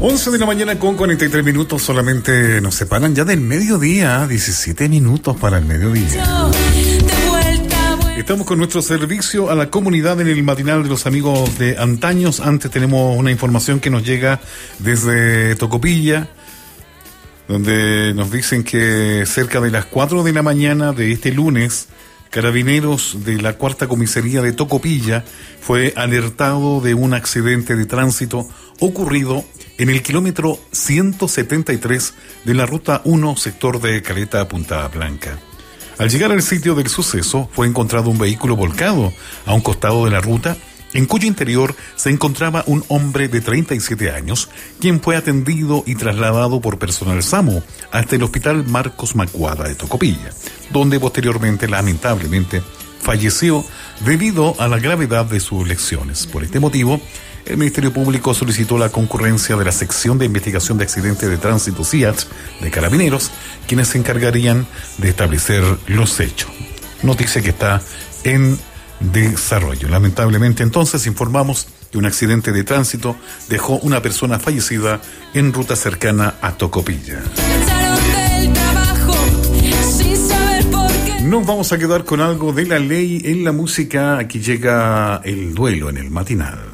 11 de la mañana con 43 minutos, solamente nos separan ya del mediodía, 17 minutos para el mediodía. Estamos con nuestro servicio a la comunidad en el matinal de los amigos de antaños. Antes tenemos una información que nos llega desde Tocopilla, donde nos dicen que cerca de las 4 de la mañana de este lunes, Carabineros de la Cuarta Comisaría de Tocopilla fue alertado de un accidente de tránsito ocurrido en el kilómetro 173 de la Ruta 1, sector de Caleta a Punta Blanca. Al llegar al sitio del suceso, fue encontrado un vehículo volcado a un costado de la ruta, en cuyo interior se encontraba un hombre de 37 años, quien fue atendido y trasladado por personal SAMU hasta el Hospital Marcos Macuada de Tocopilla, donde posteriormente, lamentablemente, falleció debido a la gravedad de sus lesiones. Por este motivo, el Ministerio Público solicitó la concurrencia de la Sección de Investigación de Accidentes de Tránsito SIAT de Carabineros, quienes se encargarían de establecer los hechos. Noticia que está en desarrollo. Lamentablemente, entonces, informamos que un accidente de tránsito dejó una persona fallecida en ruta cercana a Tocopilla. Nos vamos a quedar con algo de la ley en la música. Aquí llega el duelo en el matinal.